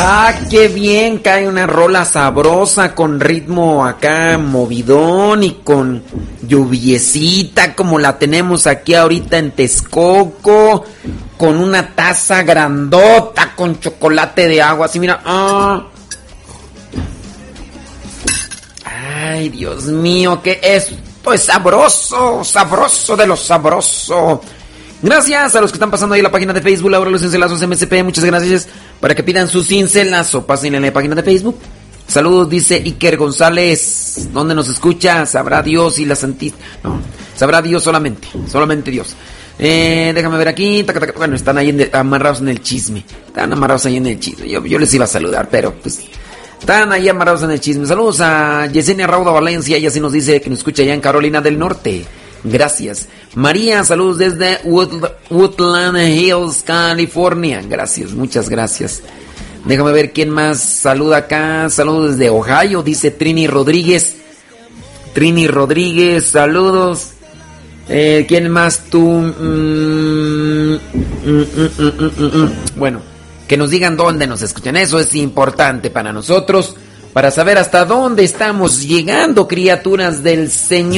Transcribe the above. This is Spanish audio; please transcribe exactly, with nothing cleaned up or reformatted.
Ah, qué bien, cae una rola sabrosa con ritmo acá movidón y con lluviecita como la tenemos aquí ahorita en Texcoco, con una taza grandota con chocolate de agua, así mira. Ah. Ay, Dios mío, que esto es sabroso, sabroso de lo sabroso. Gracias a los que están pasando ahí en la página de Facebook, Laura Los Cincelazos M S P, muchas gracias. Para que pidan su cincelazo, pasen en la página de Facebook. Saludos, dice Iker González. ¿Dónde nos escucha? Sabrá Dios y la Santísima. No, sabrá Dios solamente, solamente Dios. Eh, déjame ver aquí. Taca, taca. Bueno, están ahí en, amarrados en el chisme. Están amarrados ahí en el chisme. Yo, yo les iba a saludar, pero pues están ahí amarrados en el chisme. Saludos a Yesenia Rauda Valencia. Ella sí nos dice que nos escucha allá en Carolina del Norte. Gracias. María, saludos desde Wood, Woodland Hills, California. Gracias, muchas gracias. Déjame ver quién más saluda acá. Saludos desde Ohio, dice Trini Rodríguez. Trini Rodríguez, saludos. Eh, ¿Quién más tú? Mm, mm, mm, mm, mm, mm. Bueno, que nos digan dónde nos escuchan. Eso es importante para nosotros, para saber hasta dónde estamos llegando, criaturas del Señor.